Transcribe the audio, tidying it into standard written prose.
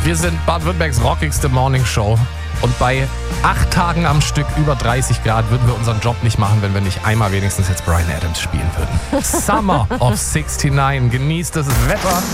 Wir sind Baden-Württembergs rockigste Morningshow. Und bei 8 Tagen am Stück über 30 Grad würden wir unseren Job nicht machen, wenn wir nicht einmal wenigstens jetzt Bryan Adams spielen würden. Summer of 69. Genießt das Wetter.